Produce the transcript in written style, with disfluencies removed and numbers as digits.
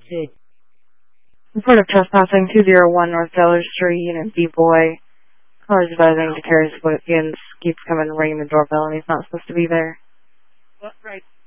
Sid. Report of trespassing 201 North Taylor Street, Unit B-Boy. Caller's advising Darius Wiggins keeps coming ringing the doorbell and he's not supposed to be there. What, right.